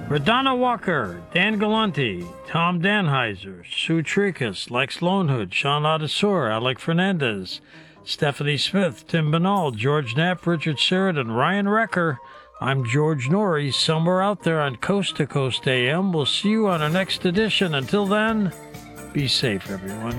Radonna Walker, Dan Galante, Tom Danheiser, Sue Tricus, Lex Lonehood, Sean Adesor, Alec Fernandez, Stephanie Smith, Tim Banal, George Knapp, Richard Sheridan, Ryan Recker. I'm George Norrie, somewhere out there on Coast to Coast AM. We'll see you on our next edition. Until then, be safe, everyone.